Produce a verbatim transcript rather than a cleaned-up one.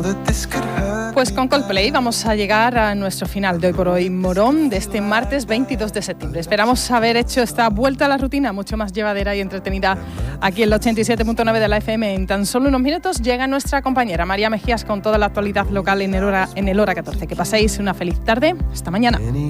Pues con Coldplay vamos a llegar a nuestro final de Hoy por Hoy Morón de este martes veintidós de septiembre. Esperamos haber hecho esta vuelta a la rutina mucho más llevadera y entretenida aquí en el ochenta y siete punto nueve de la F M. En tan solo unos minutos llega nuestra compañera María Mejías con toda la actualidad local en el hora, en el hora catorce. Que paséis una feliz tarde. Hasta mañana.